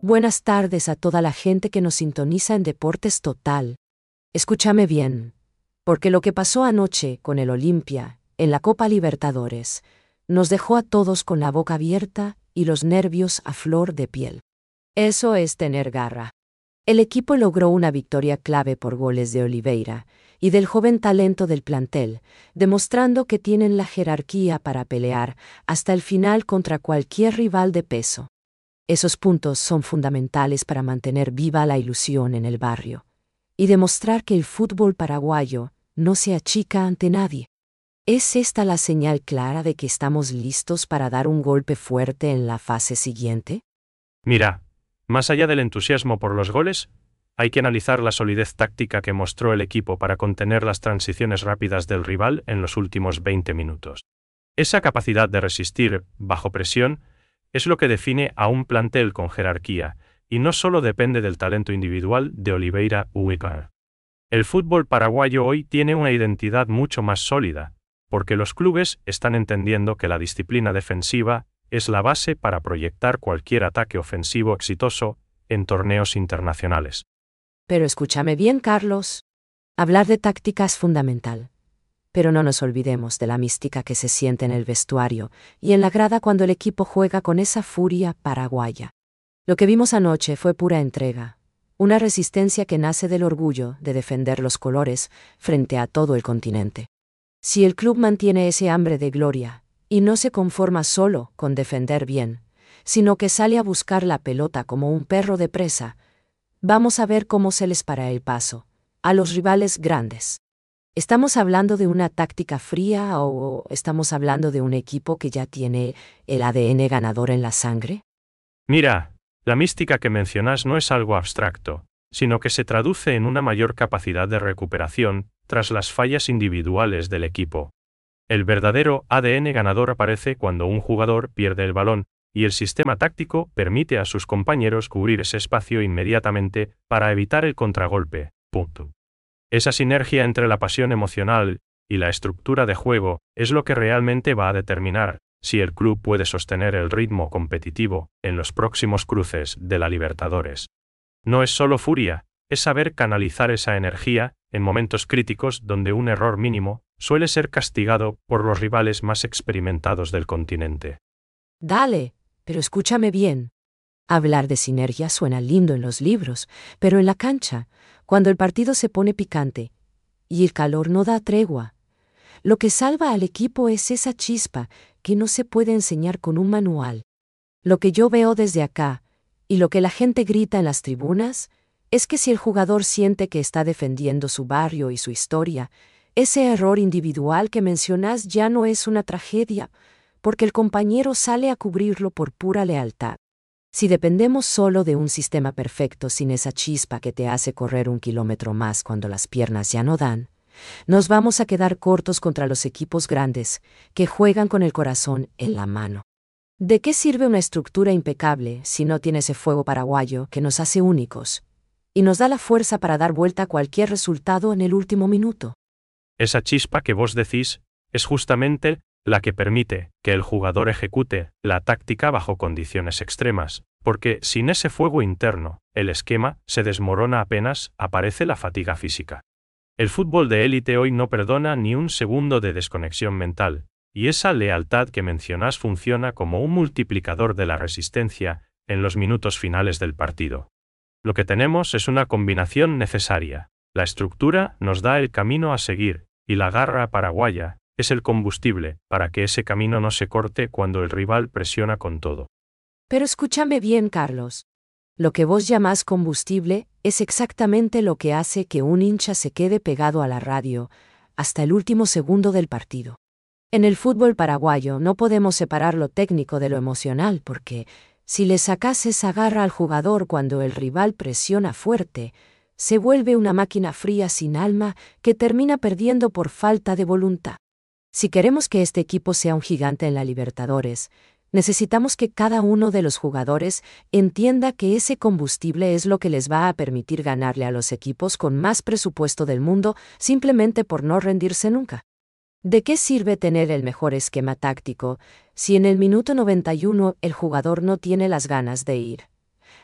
Buenas tardes a toda la gente que nos sintoniza en Deportes Total. Escúchame bien, porque lo que pasó anoche con el Olimpia, en la Copa Libertadores, nos dejó a todos con la boca abierta y los nervios a flor de piel. Eso es tener garra. El equipo logró una victoria clave por goles de Oliveira y del joven talento del plantel, demostrando que tienen la jerarquía para pelear hasta el final contra cualquier rival de peso. Esos puntos son fundamentales para mantener viva la ilusión en el barrio y demostrar que el fútbol paraguayo no se achica ante nadie. ¿Es esta la señal clara de que estamos listos para dar un golpe fuerte en la fase siguiente? Mira, más allá del entusiasmo por los goles, hay que analizar la solidez táctica que mostró el equipo para contener las transiciones rápidas del rival en los últimos 20 minutos. Esa capacidad de resistir bajo presión es lo que define a un plantel con jerarquía, y no solo depende del talento individual de Oliveira u Icar. El fútbol paraguayo hoy tiene una identidad mucho más sólida, porque los clubes están entendiendo que la disciplina defensiva es la base para proyectar cualquier ataque ofensivo exitoso en torneos internacionales. Pero escúchame bien, Carlos. Hablar de táctica es fundamental. Pero no nos olvidemos de la mística que se siente en el vestuario y en la grada cuando el equipo juega con esa furia paraguaya. Lo que vimos anoche fue pura entrega, una resistencia que nace del orgullo de defender los colores frente a todo el continente. Si el club mantiene ese hambre de gloria y no se conforma solo con defender bien, sino que sale a buscar la pelota como un perro de presa, vamos a ver cómo se les para el paso a los rivales grandes. ¿Estamos hablando de una táctica fría o estamos hablando de un equipo que ya tiene el ADN ganador en la sangre? Mira, la mística que mencionas no es algo abstracto, sino que se traduce en una mayor capacidad de recuperación tras las fallas individuales del equipo. El verdadero ADN ganador aparece cuando un jugador pierde el balón y el sistema táctico permite a sus compañeros cubrir ese espacio inmediatamente para evitar el contragolpe. Punto. Esa sinergia entre la pasión emocional y la estructura de juego es lo que realmente va a determinar si el club puede sostener el ritmo competitivo en los próximos cruces de la Libertadores. No es solo furia, es saber canalizar esa energía en momentos críticos donde un error mínimo suele ser castigado por los rivales más experimentados del continente. Dale, pero escúchame bien. Hablar de sinergia suena lindo en los libros, pero en la cancha, cuando el partido se pone picante y el calor no da tregua, lo que salva al equipo es esa chispa que no se puede enseñar con un manual. Lo que yo veo desde acá, y lo que la gente grita en las tribunas, es que si el jugador siente que está defendiendo su barrio y su historia, ese error individual que mencionas ya no es una tragedia, porque el compañero sale a cubrirlo por pura lealtad. Si dependemos solo de un sistema perfecto sin esa chispa que te hace correr 1 kilómetro más cuando las piernas ya no dan, nos vamos a quedar cortos contra los equipos grandes que juegan con el corazón en la mano. ¿De qué sirve una estructura impecable si no tiene ese fuego paraguayo que nos hace únicos y nos da la fuerza para dar vuelta a cualquier resultado en el último minuto? Esa chispa que vos decís es justamente la que permite que el jugador ejecute la táctica bajo condiciones extremas, porque sin ese fuego interno, el esquema se desmorona apenas aparece la fatiga física. El fútbol de élite hoy no perdona ni un segundo de desconexión mental, y esa lealtad que mencionas funciona como un multiplicador de la resistencia en los minutos finales del partido. Lo que tenemos es una combinación necesaria. La estructura nos da el camino a seguir, y la garra paraguaya es el combustible para que ese camino no se corte cuando el rival presiona con todo. Pero escúchame bien, Carlos. Lo que vos llamás combustible es exactamente lo que hace que un hincha se quede pegado a la radio hasta el último segundo del partido. En el fútbol paraguayo no podemos separar lo técnico de lo emocional porque, si le sacás esa garra al jugador cuando el rival presiona fuerte, se vuelve una máquina fría sin alma que termina perdiendo por falta de voluntad. Si queremos que este equipo sea un gigante en la Libertadores, necesitamos que cada uno de los jugadores entienda que ese combustible es lo que les va a permitir ganarle a los equipos con más presupuesto del mundo simplemente por no rendirse nunca. ¿De qué sirve tener el mejor esquema táctico si en el minuto 91 el jugador no tiene las ganas de ir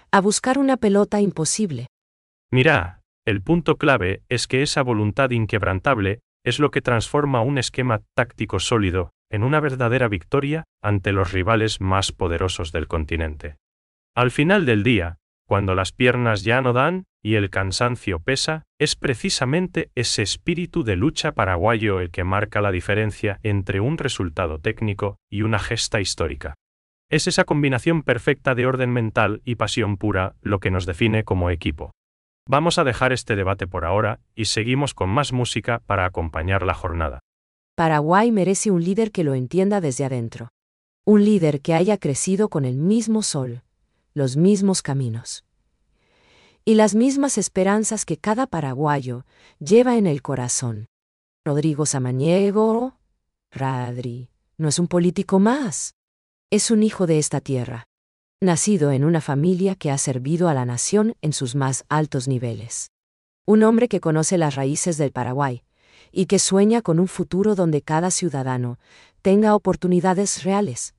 a buscar una pelota imposible. Mira, el punto clave es que esa voluntad inquebrantable es lo que transforma un esquema táctico sólido en una verdadera victoria ante los rivales más poderosos del continente. Al final del día, cuando las piernas ya no dan y el cansancio pesa, es precisamente ese espíritu de lucha paraguayo el que marca la diferencia entre un resultado técnico y una gesta histórica. Es esa combinación perfecta de orden mental y pasión pura lo que nos define como equipo. Vamos a dejar este debate por ahora y seguimos con más música para acompañar la jornada. Paraguay merece un líder que lo entienda desde adentro. Un líder que haya crecido con el mismo sol, los mismos caminos y las mismas esperanzas que cada paraguayo lleva en el corazón. Rodrigo Samaniego, Radri, no es un político más. Es un hijo de esta tierra, nacido en una familia que ha servido a la nación en sus más altos niveles. Un hombre que conoce las raíces del Paraguay y que sueña con un futuro donde cada ciudadano tenga oportunidades reales.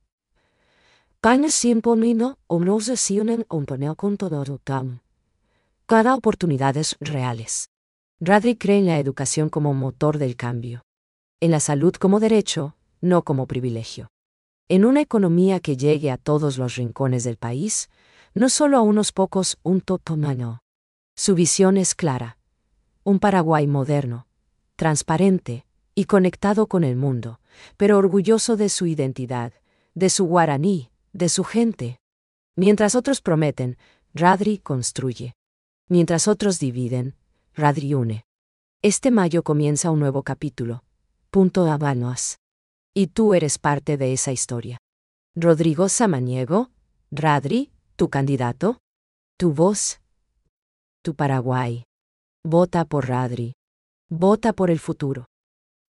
Cada oportunidades reales. Radri cree en la educación como motor del cambio. En la salud como derecho, no como privilegio. En una economía que llegue a todos los rincones del país, no solo a unos pocos, un totomano. Su visión es clara. Un Paraguay moderno, transparente y conectado con el mundo, pero orgulloso de su identidad, de su guaraní, de su gente. Mientras otros prometen, Radri construye. Mientras otros dividen, Radri une. Este mayo comienza un nuevo capítulo. Punto Habanos. Y tú eres parte de esa historia. Rodrigo Samaniego, Radri, tu candidato, tu voz, tu Paraguay. Vota por Radri. Vota por el futuro.